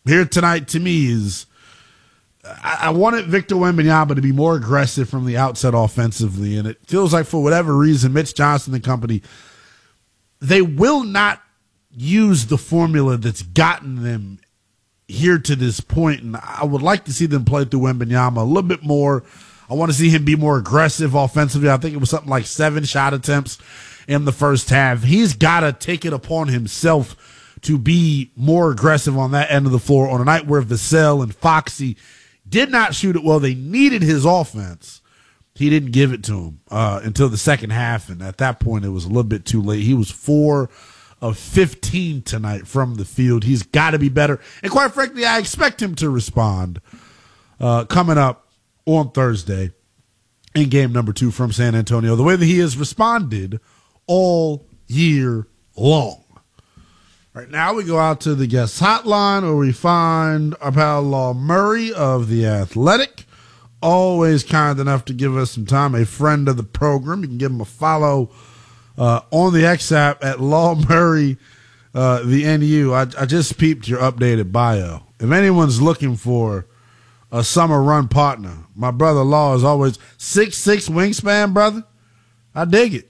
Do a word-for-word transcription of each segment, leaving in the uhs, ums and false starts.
here tonight to me is I, I wanted Victor Wembanyama to be more aggressive from the outset offensively, and it feels like for whatever reason, Mitch Johnson and company, they will not use the formula that's gotten them here to this point, and I would like to see them play through Wembanyama a little bit more. I want to see him be more aggressive offensively. I think it was something like seven shot attempts in the first half. He's got to take it upon himself to be more aggressive on that end of the floor on a night where Vassell and Foxy did not shoot it well. They needed his offense. He didn't give it to him uh, until the second half, and at that point it was a little bit too late. He was four of fifteen tonight from the field. He's got to be better, and quite frankly, I expect him to respond uh, coming up on Thursday in game number two from San Antonio, the way that he has responded all year long. Right now we go out to the guest hotline where we find our pal Law Murray of The Athletic. Always kind enough to give us some time, a friend of the program. You can give him a follow uh, on the X app at Law Murray, uh, the N U. I, I just peeped your updated bio. If anyone's looking for a summer run partner, my brother Law is always six six wingspan, brother. I dig it.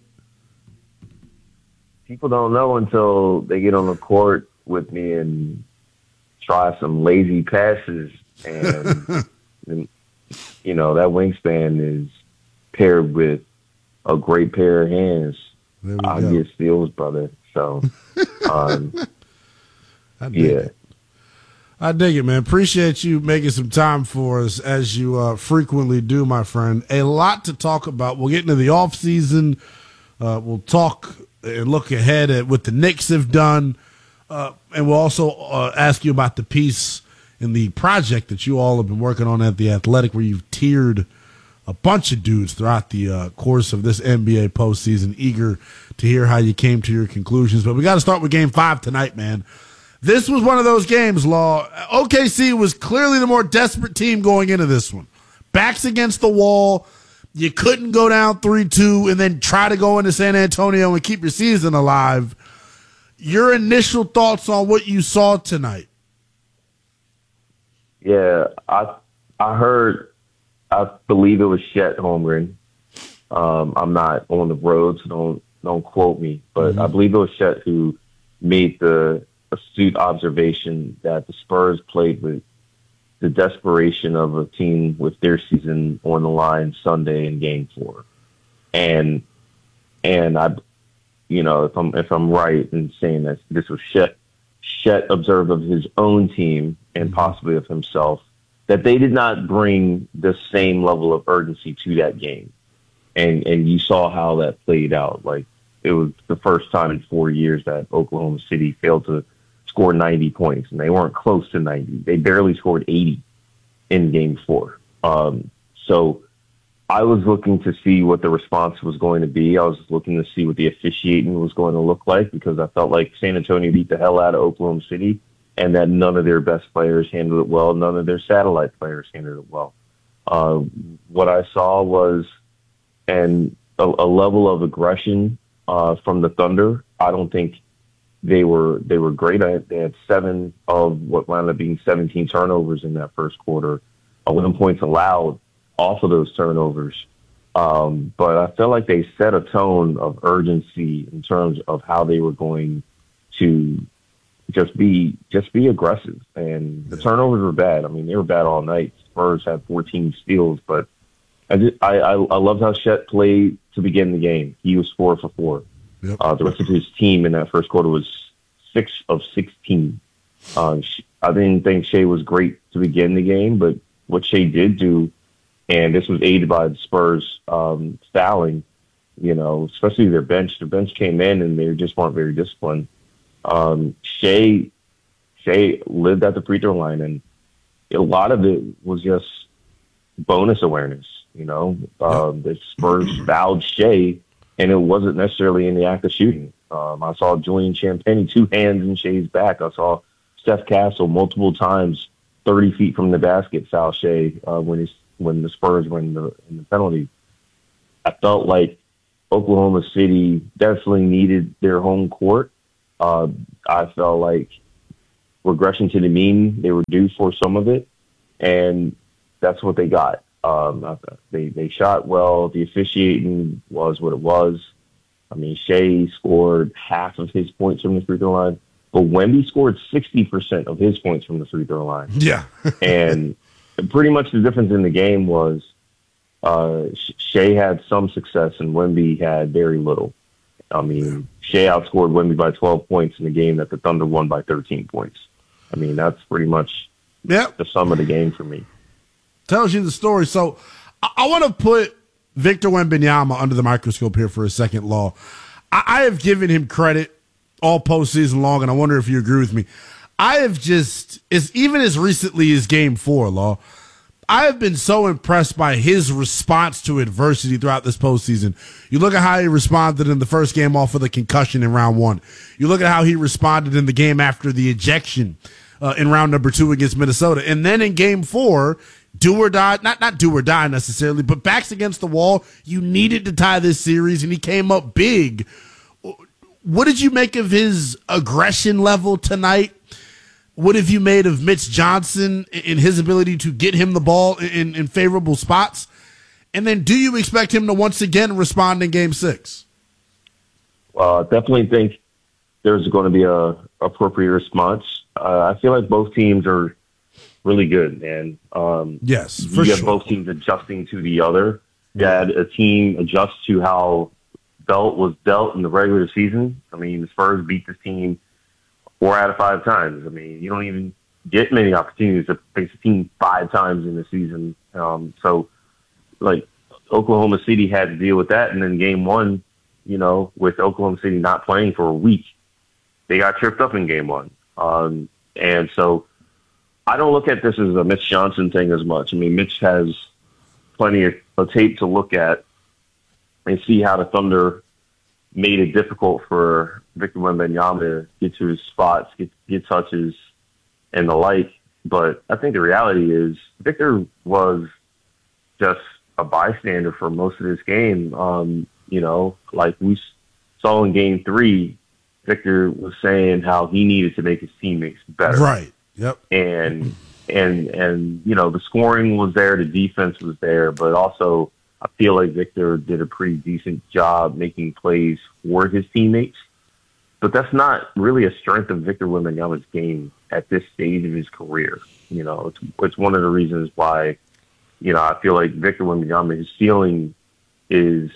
People don't know until they get on the court with me and try some lazy passes. And, and you know, that wingspan is paired with a great pair of hands. I go. Get steals, brother. So, um, I dig yeah. it. I dig it, man. Appreciate you making some time for us as you uh, frequently do, my friend. A lot to talk about. We'll get into the offseason. Uh, we'll talk and look ahead at what the Knicks have done. Uh, and we'll also uh, ask you about the piece in the project that you all have been working on at The Athletic, where you've tiered a bunch of dudes throughout the uh, course of this N B A postseason. Eager to hear how you came to your conclusions. But we got to start with game five tonight, man. This was one of those games, Law. O K C was clearly the more desperate team going into this one. Backs against the wall. You couldn't go down three two and then try to go into San Antonio and keep your season alive. Your initial thoughts on what you saw tonight? Yeah, I I heard, I believe it was Chet Holmgren. Um, I'm not on the road, so don't don't quote me, but mm-hmm. I believe it was Chet who made the astute observation that the Spurs played with the desperation of a team with their season on the line Sunday in Game Four, and and I, you know, if I'm if I'm right in saying that this was Chet, Chet observed of his own team and possibly of himself that they did not bring the same level of urgency to that game, and and you saw how that played out. Like, it was the first time in four years that Oklahoma City failed to score ninety points, and they weren't close to ninety. They barely scored eighty in game four. Um, so I was looking to see what the response was going to be. I was looking to see what the officiating was going to look like, because I felt like San Antonio beat the hell out of Oklahoma City and that none of their best players handled it well. None of their satellite players handled it well. Uh, what I saw was an, a, a level of aggression uh, from the Thunder. I don't think They were they were great. I, they had seven of what wound up being seventeen turnovers in that first quarter, eleven points allowed off of those turnovers. Um, but I felt like they set a tone of urgency in terms of how they were going to just be just be aggressive. And the turnovers were bad. I mean, they were bad all night. Spurs had fourteen steals, but I just, I, I I loved how Chet played to begin the game. He was four for four. Yep. Uh, the rest of his team in that first quarter was six of sixteen. Uh, I didn't think Shea was great to begin the game, but what Shea did do, and this was aided by the Spurs um, fouling, you know, especially their bench. The bench came in and they just weren't very disciplined. Um, Shea, Shea lived at the free throw line, and a lot of it was just bonus awareness. You know, uh, the Spurs fouled Shea, and it wasn't necessarily in the act of shooting. Um, I saw Julian Champagnie two hands in Shea's back. I saw Steph Castle multiple times, thirty feet from the basket, foul Shea uh, when he's, when the Spurs were in the, in the penalty. I felt like Oklahoma City definitely needed their home court. Uh, I felt like regression to the mean. They were due for some of it, and that's what they got. Um, they they shot well. The officiating was what it was. I mean, Shea scored half of his points from the free throw line, but Wemby scored sixty percent of his points from the free throw line. Yeah. And pretty much the difference in the game was uh, Shea had some success and Wemby had very little. I mean, Shea outscored Wemby by twelve points in a game that the Thunder won by thirteen points. I mean, that's pretty much yep. the sum of the game for me. Tells you the story. So I, I want to put Victor Wembanyama under the microscope here for a second, Law. I, I have given him credit all postseason long, and I wonder if you agree with me. I have just, as even as recently as game four, Law, I have been so impressed by his response to adversity throughout this postseason. You look at how he responded in the first game off of the concussion in round one. You look at how he responded in the game after the ejection uh, in round number two against Minnesota. And then in game four, do or die, not, not do or die necessarily, but backs against the wall. You needed to tie this series, and he came up big. What did you make of his aggression level tonight? What have you made of Mitch Johnson in his ability to get him the ball in, in favorable spots? And then do you expect him to once again respond in game six? Well, I definitely think there's going to be a appropriate response. Uh, I feel like both teams are really good, man. Um, yes, you for get sure. both teams adjusting to the other. You had a team adjust to how Belt was dealt in the regular season. I mean, the Spurs beat this team four out of five times. I mean, you don't even get many opportunities to face a team five times in the season. Um, so, like, Oklahoma City had to deal with that. And then game one, you know, with Oklahoma City not playing for a week, they got tripped up in game one. Um, and so I don't look at this as a Mitch Johnson thing as much. I mean, Mitch has plenty of, of tape to look at and see how the Thunder made it difficult for Victor Wembanyama to get to his spots, get, get touches, and the like. But I think the reality is Victor was just a bystander for most of this game. Um, you know, like we saw in game three, Victor was saying how he needed to make his teammates better. Right. Yep. And, and, and, you know, the scoring was there, the defense was there, but also I feel like Victor did a pretty decent job making plays for his teammates. But that's not really a strength of Victor Wembanyama's game at this stage of his career. You know, it's, it's one of the reasons why, you know, I feel like Victor Wembanyama, his ceiling is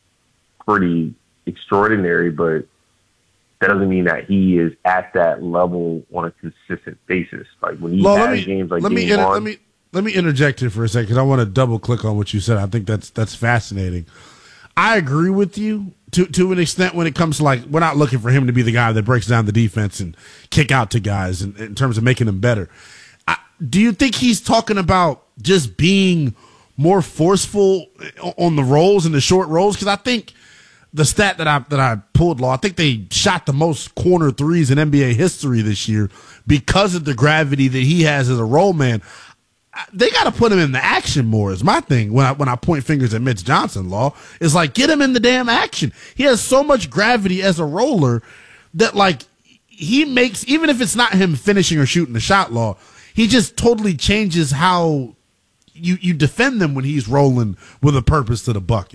pretty extraordinary, but that doesn't mean that he is at that level on a consistent basis. Like when he Well, has me, games like let game me, one, let me let me interject here for a second because I want to double click on what you said. I think that's that's fascinating. I agree with you to to an extent when it comes to, like, we're not looking for him to be the guy that breaks down the defense and kick out to guys in, in terms of making them better. I, do you think he's talking about just being more forceful on the rolls and the short rolls? Because I think the stat that I that I pulled, Law, I think they shot the most corner threes in N B A history this year because of the gravity that he has as a roll man. They got to put him in the action more is my thing when I when I point fingers at Mitch Johnson, Law. Is like, get him in the damn action. He has so much gravity as a roller that, like, he makes, even if it's not him finishing or shooting the shot, Law, he just totally changes how you, you defend them when he's rolling with a purpose to the bucket.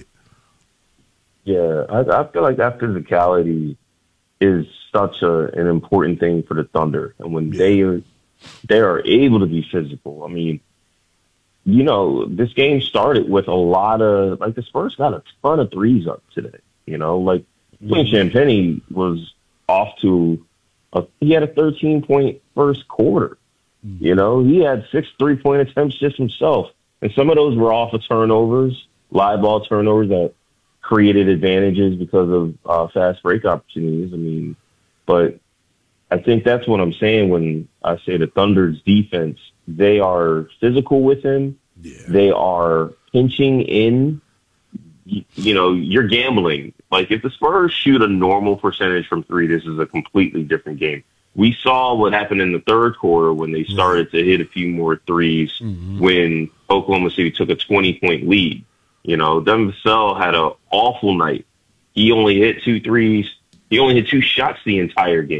Yeah, I, I feel like that physicality is such a, an important thing for the Thunder. And when Yeah. they are, they are able to be physical, I mean, you know, this game started with a lot of, like, the Spurs got a ton of threes up today. You know, like, Clint Champagny was off to, a, he had a thirteen-point first quarter. Mm-hmm. You know, he had six three-point attempts just himself. And some of those were off of turnovers, live ball turnovers that created advantages because of uh, fast break opportunities. I mean, but I think that's what I'm saying when I say the Thunder's defense, they are physical with him. Yeah. They are pinching in. You, you know, you're gambling. Like, if the Spurs shoot a normal percentage from three, this is a completely different game. We saw what happened in the third quarter when they started to hit a few more threes mm-hmm. when Oklahoma City took a twenty-point lead. You know, Devin Vassell had an awful night. He only hit two threes. He only hit two shots the entire game.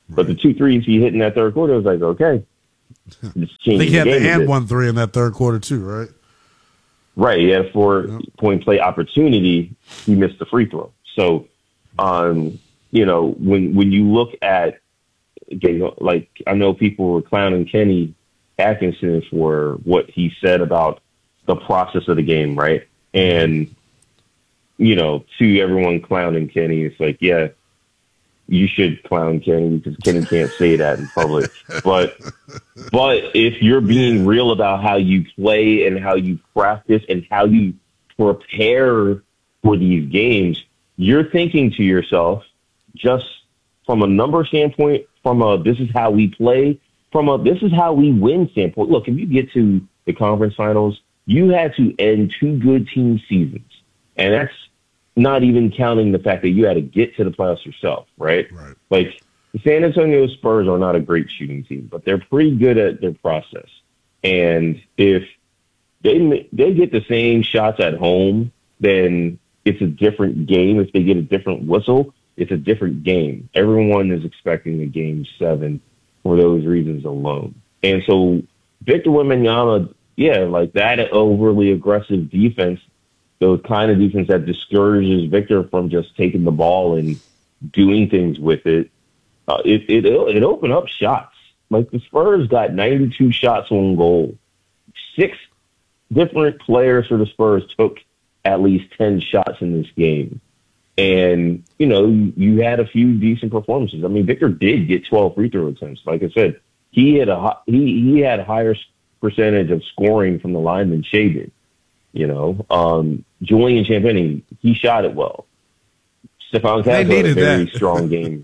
But the two threes he hit in that third quarter, I was like, okay. I think he had the to and one three in that third quarter too, right? Right. He had a four-point play opportunity. He missed the free throw. So, um, you know, when when you look at, like, I know people were clowning Kenny Atkinson for what he said about the process of the game, right? And, you know, to everyone clowning Kenny, it's like, yeah, you should clown Kenny because Kenny can't say that in public. But but if you're being real about how you play and how you practice and how you prepare for these games, you're thinking to yourself, just from a number standpoint, from a this is how we play, from a this is how we win standpoint. Look, if you get to the conference finals, you had to end two good team seasons. And that's not even counting the fact that you had to get to the playoffs yourself, right? Right. Like, the San Antonio Spurs are not a great shooting team, but they're pretty good at their process. And if they they get the same shots at home, then it's a different game. If they get a different whistle, it's a different game. Everyone is expecting a game seven for those reasons alone. And so Victor Wembanyama, yeah, like that overly aggressive defense, those kind of defense that discourages Victor from just taking the ball and doing things with it, uh, it, it, it opened up shots. Like, the Spurs got ninety-two shots on goal. Six different players for the Spurs took at least ten shots in this game. And, you know, you had a few decent performances. I mean, Victor did get twelve free throw attempts. Like I said, he had a he he had a higher percentage of scoring from the line than Shea did. You know, um, Julian Champagnie, he shot it well. Stephon Castle had a very that. strong game.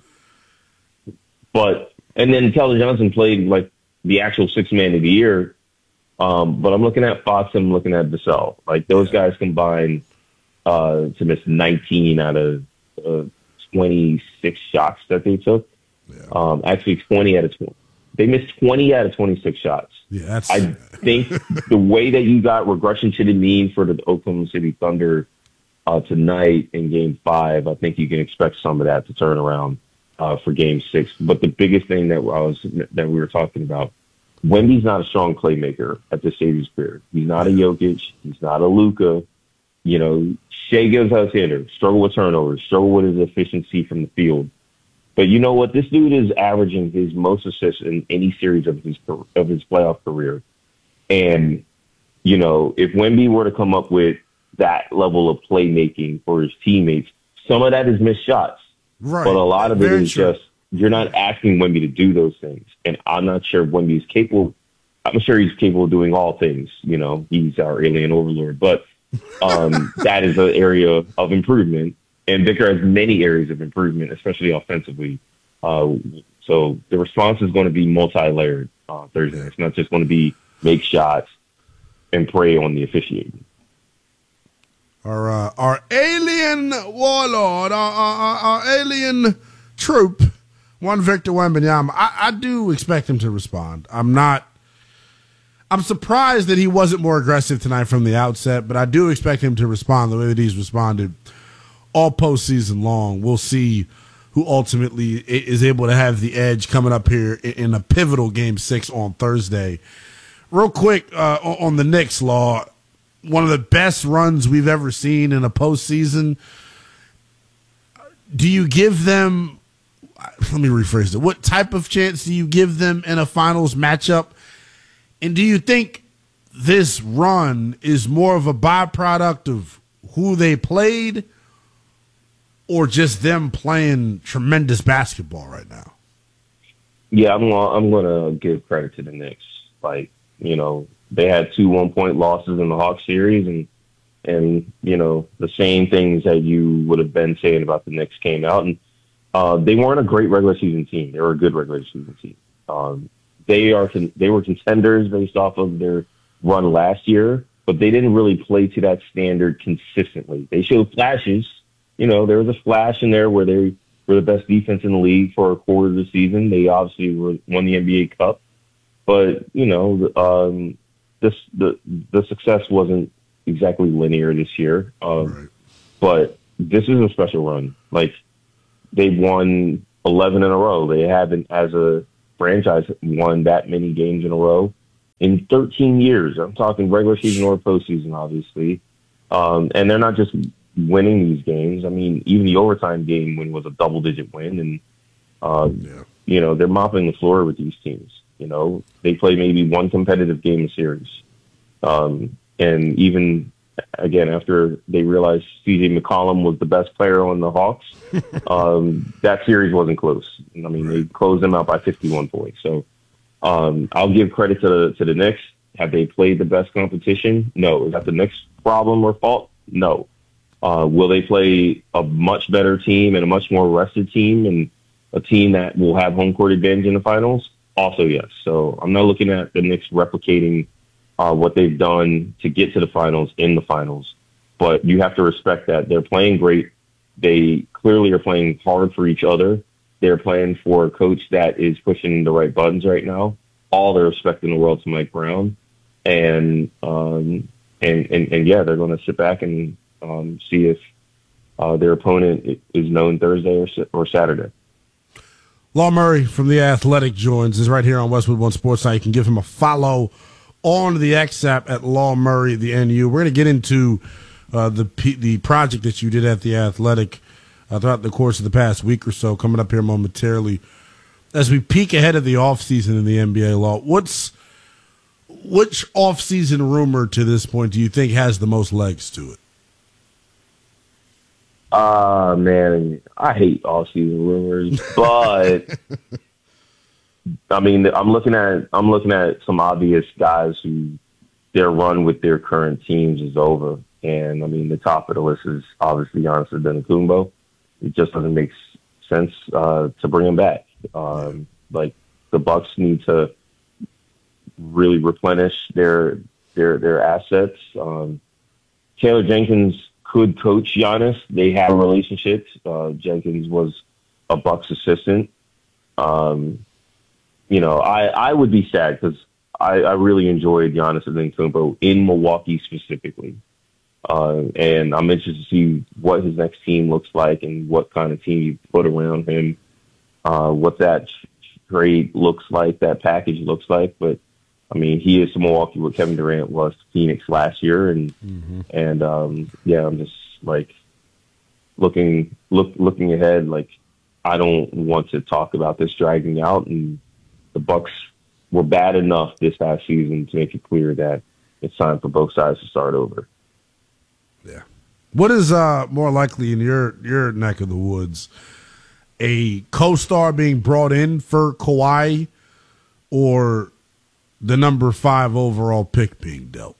But, and then Keldon Johnson played like the actual six man of the year. Um, but I'm looking at Fox and I'm looking at Vassell. Like, those yeah. guys combined uh, to miss nineteen out of uh, twenty-six shots that they took. Yeah. Um, actually, twenty out of twenty. They missed twenty out of twenty-six shots. Yeah, that's... I think the way that you got regression to the mean for the Oklahoma City Thunder uh, tonight in Game Five, I think you can expect some of that to turn around uh, for Game Six. But the biggest thing that I was that we were talking about, Wemby's not a strong playmaker at this stage of his career. He's not a Jokic. He's not a Luka. You know, Shea gives us hitter, struggle with turnovers, struggle with his efficiency from the field. But you know what? This dude is averaging his most assists in any series of his of his playoff career. And, you know, if Wemby were to come up with that level of playmaking for his teammates, some of that is missed shots. Right. But a lot of it Very is true. just, you're not asking Wemby to do those things. And I'm not sure if Wemby is capable. I'm sure he's capable of doing all things. You know, he's our alien overlord. But um, that is an area of improvement. And Victor has many areas of improvement, especially offensively. Uh, so the response is going to be multi-layered uh, Thursday. It's not just going to be make shots and prey on the officiating. Our uh, our alien warlord, our, our, our alien troop, one Victor Wembanyama. I, I do expect him to respond. I'm not. I'm surprised that he wasn't more aggressive tonight from the outset, but I do expect him to respond the way that he's responded all postseason long. We'll see who ultimately is able to have the edge coming up here in a pivotal Game Six on Thursday. Real quick uh, on the Knicks, Law, one of the best runs we've ever seen in a postseason. Do you give them? Let me rephrase it. What type of chance do you give them in a finals matchup? And do you think this run is more of a byproduct of who they played, or just them playing tremendous basketball right now? Yeah, I'm I'm going to give credit to the Knicks. Like, you know, they had two one-point losses in the Hawks series, and, and you know, the same things that you would have been saying about the Knicks came out. And uh, they weren't a great regular season team. They were a good regular season team. Um, they are they were contenders based off of their run last year, but they didn't really play to that standard consistently. They showed flashes. You know, there was a flash in there where they were the best defense in the league for a quarter of the season. They obviously were, won the N B A Cup. But, you know, um, this the the success wasn't exactly linear this year. Um, right. But this is a special run. Like, they won eleven in a row. They haven't, as a franchise, won that many games in a row in thirteen years. I'm talking regular season or postseason, obviously. Um, and they're not just winning these games. I mean, even the overtime game win was a double-digit win, and uh, yeah. you know, they're mopping the floor with these teams. You know, they play maybe one competitive game a series, um, and even again after they realized C J McCollum was the best player on the Hawks, um, that series wasn't close. I mean, they closed them out by fifty-one points. So um, I'll give credit to the to the Knicks. Have they played the best competition? No. Is that the Knicks' problem or fault? No. Uh, will they play a much better team and a much more rested team and a team that will have home court advantage in the finals? Also, yes. So I'm not looking at the Knicks replicating uh, what they've done to get to the finals in the finals. But you have to respect that they're playing great. They clearly are playing hard for each other. They're playing for a coach that is pushing the right buttons right now. All the respect in the world to Mike Brown. And, um, and, and, and yeah, they're going to sit back and um, see if uh, their opponent is known Thursday or, or Saturday. Law Murray from The Athletic joins us right here on Westwood One Sports Site. You can give him a follow on the X app at Law Murray, the N U. We're going to get into uh, the P- the project that you did at The Athletic uh, throughout the course of the past week or so, coming up here momentarily. As we peek ahead of the offseason in the N B A, Law, what's which offseason rumor to this point do you think has the most legs to it? Uh, man, I hate all-season rumors, but I mean, I'm looking at I'm looking at some obvious guys who their run with their current teams is over, and I mean, the top of the list is obviously Giannis Antetokounmpo. It just doesn't make sense uh, to bring him back. Um, like the Bucks need to really replenish their their their assets. Um, Taylor Jenkins could coach Giannis. They have a relationship. Uh, Jenkins was a Bucks assistant. Um, you know, I, I would be sad because I, I really enjoyed Giannis Antetokounmpo in Milwaukee specifically. Uh, and I'm interested to see what his next team looks like and what kind of team you put around him, uh, what that trade looks like, that package looks like. But I mean, he is to Milwaukee what Kevin Durant was to Phoenix last year, and mm-hmm. and um, yeah, I'm just like looking look looking ahead. Like I don't want to talk about this dragging out, and the Bucks were bad enough this past season to make it clear that it's time for both sides to start over. Yeah, what is uh, more likely in your your neck of the woods? A co-star being brought in for Kawhi, or the number five overall pick being dealt?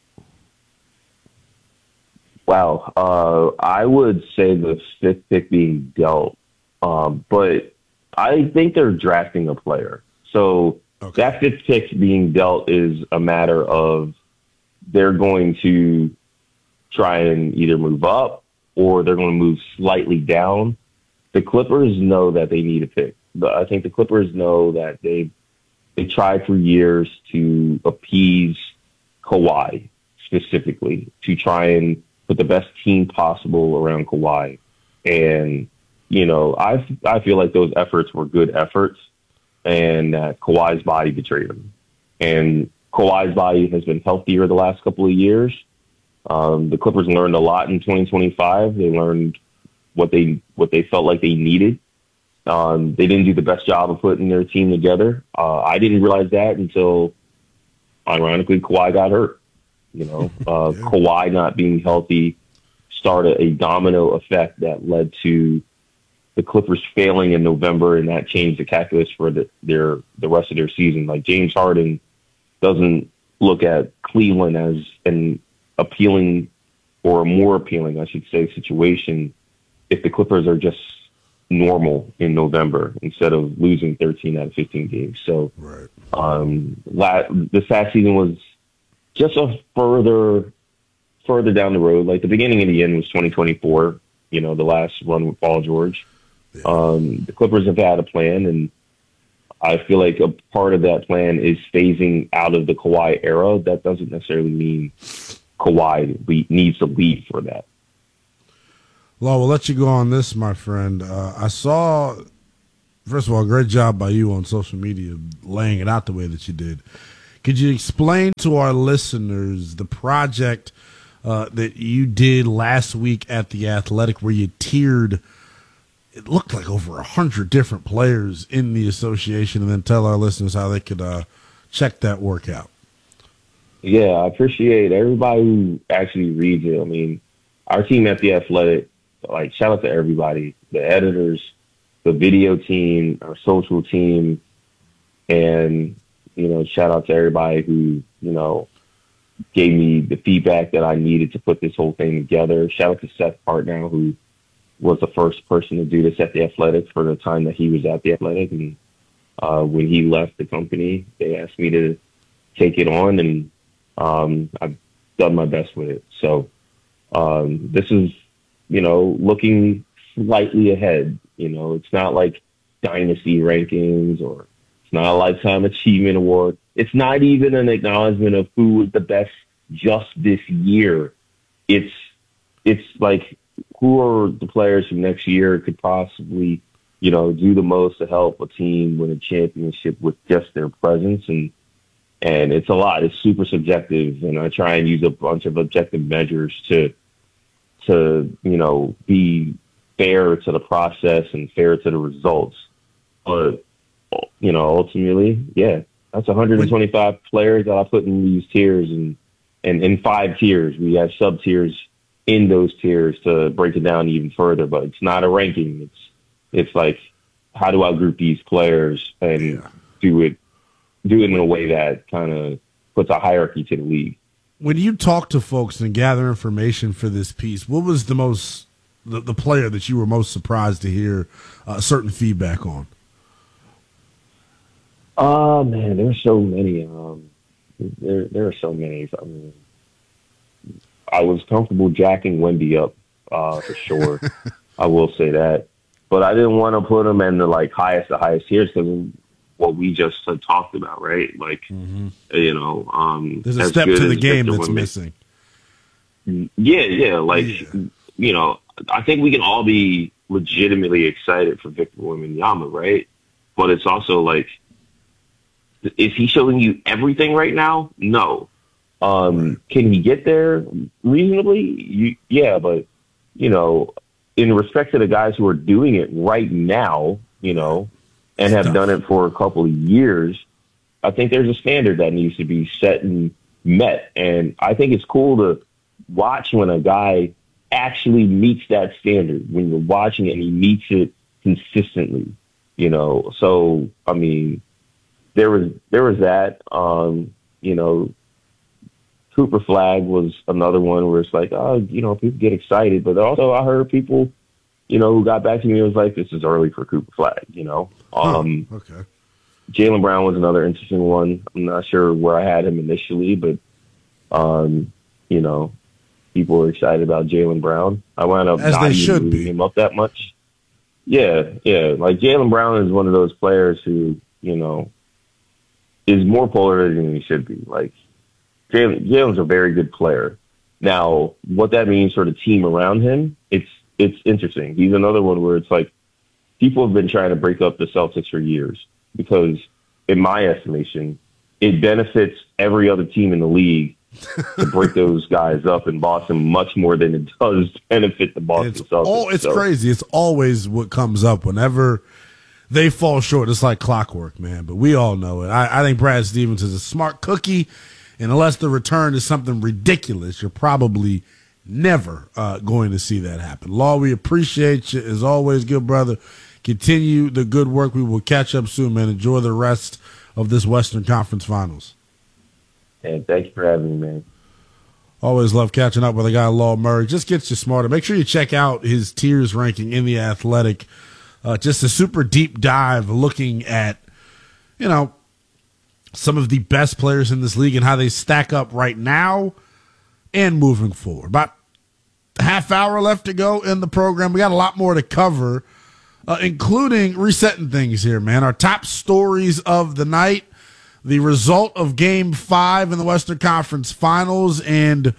Wow. Uh, I would say the fifth pick being dealt. Um, but I think they're drafting a player. So okay. That fifth pick being dealt is a matter of they're going to try and either move up or they're going to move slightly down. The Clippers know that they need a pick. But I think the Clippers know that they They tried for years to appease Kawhi specifically, to try and put the best team possible around Kawhi. And, you know, I, I feel like those efforts were good efforts and that Kawhi's body betrayed him. And Kawhi's body has been healthier the last couple of years. Um, the Clippers learned a lot in twenty twenty-five. They learned what they what they felt like they needed. Um, they didn't do the best job of putting their team together. Uh, I didn't realize that until, ironically, Kawhi got hurt. You know, uh, yeah. Kawhi not being healthy started a domino effect that led to the Clippers failing in November, and that changed the calculus for the, their the rest of their season. Like James Harden doesn't look at Cleveland as an appealing or a more appealing, I should say, situation if the Clippers are just normal in November instead of losing thirteen out of fifteen games. So right. um, la- this past season was just a further further down the road. Like the beginning and the end was twenty twenty-four, you know, the last run with Paul George. Yeah. Um, the Clippers have had a plan, and I feel like a part of that plan is phasing out of the Kawhi era. That doesn't necessarily mean Kawhi needs to leave for that. Well, we'll let you go on this, my friend. Uh, I saw first of all, great job by you on social media laying it out the way that you did. Could you explain to our listeners the project uh, that you did last week at the Athletic where you tiered, it looked like over a hundred different players in the association, and then tell our listeners how they could uh, check that work out? Yeah, I appreciate everybody who actually reads it. I mean, our team at the Athletic, like, shout out to everybody, the editors, the video team, our social team, and, you know, shout out to everybody who, you know, gave me the feedback that I needed to put this whole thing together. Shout out to Seth Partnow, who was the first person to do this at the Athletic for the time that he was at the Athletic. And uh, when he left the company, they asked me to take it on, and um, I've done my best with it. So um, this is, you know, looking slightly ahead. You know, it's not like dynasty rankings, or it's not a lifetime achievement award. It's not even an acknowledgement of who was the best just this year. It's, it's like, who are the players who next year could possibly, you know, do the most to help a team win a championship with just their presence. And, and it's a lot. It's super subjective. And I try and use a bunch of objective measures to, to, you know, be fair to the process and fair to the results. But, you know, ultimately, yeah, that's one hundred twenty-five players that I put in these tiers, and, and in five tiers. We have sub tiers in those tiers to break it down even further, but it's not a ranking. It's, it's like, how do I group these players and yeah. do it, do it in a way that kind of puts a hierarchy to the league. When you talk to folks and gather information for this piece, what was the most, the, the player that you were most surprised to hear uh, certain feedback on? Oh man, there's so many. Um, there, there are so many. I mean, I was comfortable jacking Wendy up uh, for sure. I will say that, but I didn't want to put him in the like highest, the highest tiers because of what we just uh, talked about, right? Like, mm-hmm. you know, um, there's a step to the game that's women. missing. Yeah, yeah. Like, yeah. you know, I think we can all be legitimately excited for Victor Wembanyama, right? But it's also like, is he showing you everything right now? No. Um, right. Can he get there reasonably? You, yeah, but, you know, in respect to the guys who are doing it right now, you know, and have done it for a couple of years, I think there's a standard that needs to be set and met. And I think it's cool to watch when a guy actually meets that standard, when you're watching it and he meets it consistently, you know. So, I mean, there was, there was that, um, you know, Cooper Flag was another one where it's like, oh, you know, people get excited, but also I heard people, you know, who got back to me and was like, this is early for Cooper Flag, you know. Um, oh, okay. Jaylen Brown was another interesting one. I'm not sure where I had him initially, but, um, you know, people were excited about Jaylen Brown. I wound up As not they even should moving be. him up that much. Yeah, yeah. Like Jaylen Brown is one of those players who, you know, is more polarizing than he should be. Like, Jaylen, Jaylen's a very good player. Now, what that means for the team around him, it's it's interesting. He's another one where it's like people have been trying to break up the Celtics for years because, in my estimation, it benefits every other team in the league to break those guys up in Boston much more than it does benefit the Boston it's Celtics. All, it's so. crazy. It's always what comes up whenever they fall short. It's like clockwork, man. But we all know it. I, I think Brad Stevens is a smart cookie. And unless the return is something ridiculous, you're probably never uh, going to see that happen. Law, we appreciate you as always, good brother. Continue the good work. We will catch up soon, man. Enjoy the rest of this Western Conference Finals. And thank you for having me, man. Always love catching up with a guy, Law Murray. Just gets you smarter. Make sure you check out his tiers ranking in The Athletic. Uh, just a super deep dive looking at, you know, some of the best players in this league and how they stack up right now and moving forward. About a half hour left to go in the program. We got a lot more to cover, uh, including resetting things here, man. Our top stories of the night, the result of game five in the Western Conference Finals, and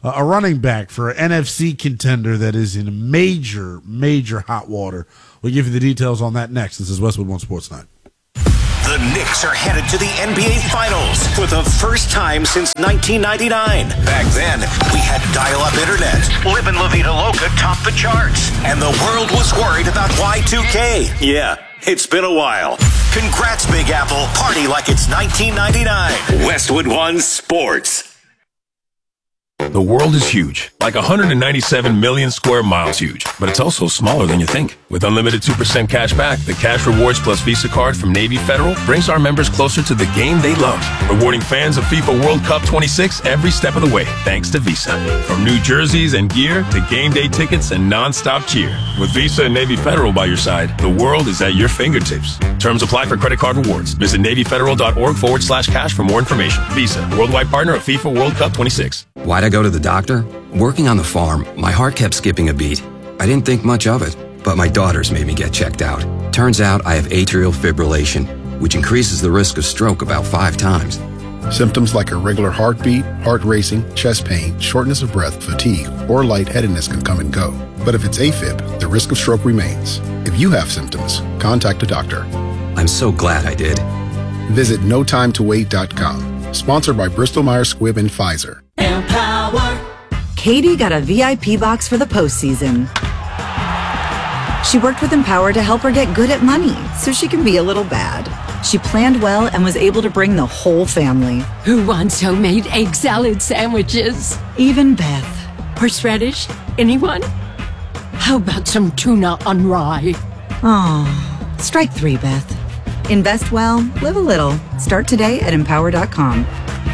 uh, a running back for an N F C contender that is in major, major hot water. We'll give you the details on that next. This is Westwood One Sports Night. The Knicks are headed to the N B A Finals for the first time since nineteen ninety-nine. Back then, we had dial-up internet. Livin' La Vida Loca topped the charts. And the world was worried about Y two K. Yeah, it's been a while. Congrats, Big Apple. Party like it's nineteen ninety-nine. Westwood One Sports. The world is huge, like one hundred ninety-seven million square miles huge, but it's also smaller than you think. With unlimited two percent cash back, the Cash Rewards Plus Visa card from Navy Federal brings our members closer to the game they love, rewarding fans of FIFA World Cup twenty-six every step of the way, thanks to Visa. From new jerseys and gear to game day tickets and non-stop cheer. With Visa and Navy Federal by your side, the world is at your fingertips. Terms apply for credit card rewards. Visit NavyFederal.org forward slash cash for more information. Visa, worldwide partner of FIFA World Cup twenty-six. Why'd I go to the doctor? Working on the farm, my heart kept skipping a beat. I didn't think much of it, but my daughters made me get checked out. Turns out I have atrial fibrillation, which increases the risk of stroke about five times. Symptoms like irregular heartbeat, heart racing, chest pain, shortness of breath, fatigue, or lightheadedness can come and go. But if it's AFib, the risk of stroke remains. If you have symptoms, contact a doctor. I'm so glad I did. Visit no time to wait dot com. Sponsored by Bristol Myers Squibb and Pfizer. Empower. Katie got a V I P box for the postseason. She worked with Empower to help her get good at money so she can be a little bad. She planned well and was able to bring the whole family. Who wants homemade egg salad sandwiches? Even Beth. Horseradish? Anyone? How about some tuna on rye? Oh, strike three, Beth. Invest well, live a little. Start today at empower dot com.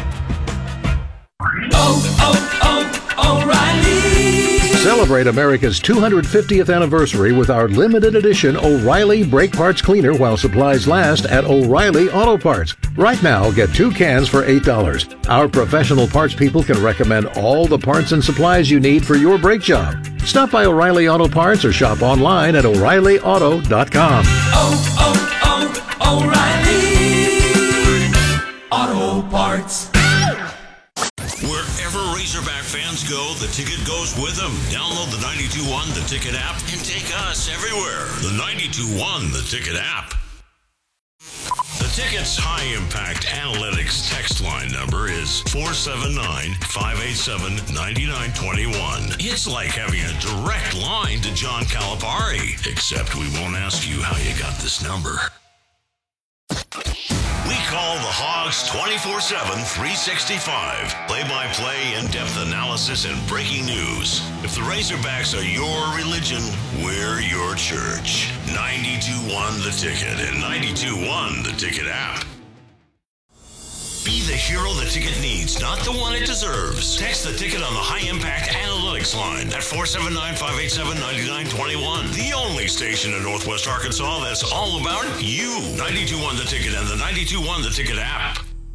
Oh, oh, oh, O'Reilly! Celebrate America's two hundred fiftieth anniversary with our limited edition O'Reilly Brake Parts Cleaner while supplies last at O'Reilly Auto Parts. Right now, get two cans for eight dollars. Our professional parts people can recommend all the parts and supplies you need for your brake job. Stop by O'Reilly Auto Parts or shop online at O'Reilly Auto dot com. Oh, oh, oh, O'Reilly Auto Parts. Wherever Razorback fans go, the ticket goes with them. Download the ninety-two point one The Ticket app and take us everywhere. The ninety-two point one The Ticket app. The Ticket's high-impact analytics text line number is four seven nine, five eight seven, nine nine two one. It's like having a direct line to John Calipari, except we won't ask you how you got this number. We call the Hogs twenty-four seven, three sixty-five. Play-by-play, in-depth analysis, and breaking news. If the Razorbacks are your religion, we're your church. ninety-two point one The Ticket and ninety-two point one The Ticket app. Be the hero the ticket needs, not the one it deserves. Text the ticket on the high-impact analytics line at four seven nine, five eight seven, nine nine two one. The only station in Northwest Arkansas that's all about you. ninety-two point one The Ticket and the ninety-two point one The Ticket app.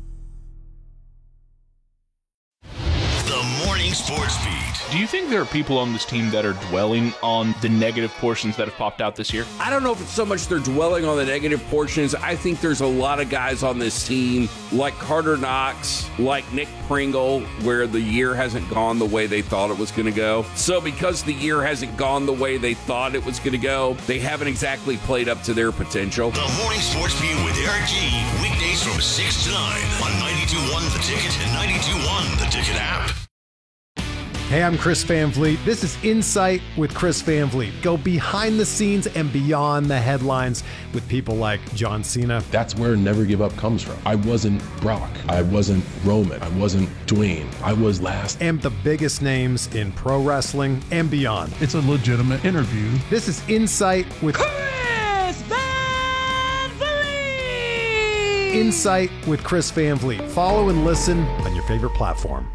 The Morning Sports Beat. Do you think there are people on this team that are dwelling on the negative portions that have popped out this year? I don't know if it's so much they're dwelling on the negative portions. I think there's a lot of guys on this team like Carter Knox, like Nick Pringle, where the year hasn't gone the way they thought it was going to go. So because the year hasn't gone the way they thought it was going to go, they haven't exactly played up to their potential. The Morning Sports Beat with Eric G. Weekdays from six to nine on ninety-two point one The Ticket and ninety-two point one The Ticket app. Hey, I'm Chris Van Vliet. This is Insight with Chris Van Vliet. Go behind the scenes and beyond the headlines with people like John Cena. That's where Never Give Up comes from. I wasn't Brock. I wasn't Roman. I wasn't Dwayne. I was last. And the biggest names in pro wrestling and beyond. It's a legitimate interview. This is Insight with Chris Van Vliet! Insight with Chris Van Vliet. Follow and listen on your favorite platform.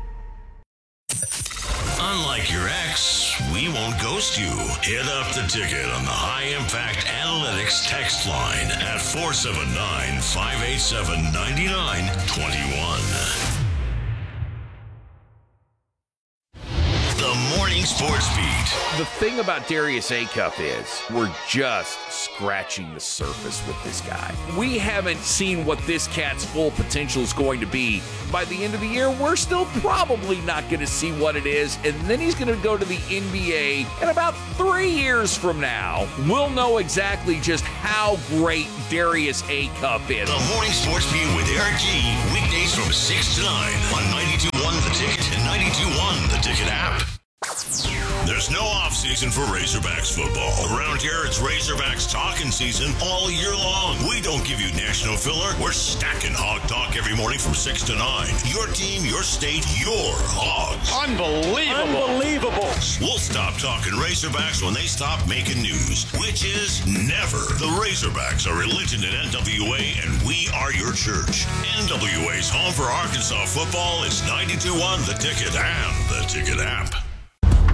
Unlike your ex, we won't ghost you. Hit up the ticket on the High Impact Analytics text line at four seven nine, five eight seven, nine nine two one. The Morning Morning Sports Beat. The thing about Darius Acuff is we're just scratching the surface with this guy. We haven't seen what this cat's full potential is going to be. By the end of the year, we're still probably not going to see what it is, and then he's going to go to the N B A, and about three years from now, we'll know exactly just how great Darius Acuff is. The Morning Sports Beat with Eric G. Weekdays from six to nine on ninety-two point one The Ticket and ninety-two point one The Ticket app. There's no off-season for Razorbacks football. Around here, it's Razorbacks talking season all year long. We don't give you national filler. We're stacking Hog Talk every morning from six to nine. Your team, your state, your Hogs. Unbelievable. Unbelievable. We'll stop talking Razorbacks when they stop making news, which is never. The Razorbacks are religion in N W A, and we are your church. N W A's home for Arkansas football is ninety-two point one The Ticket and The Ticket app.